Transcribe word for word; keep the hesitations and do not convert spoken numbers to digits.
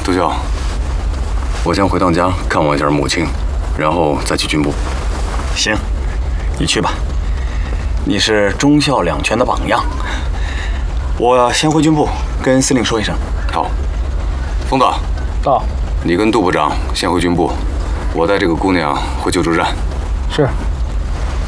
杜校，我先回趟家看望一下母亲，然后再去军部。 行，你去吧。你是忠孝两全的榜样。我先回军部跟司令说一声。 好，疯子。 到。 你跟杜部长先回军部，我带这个姑娘回救助站。 是。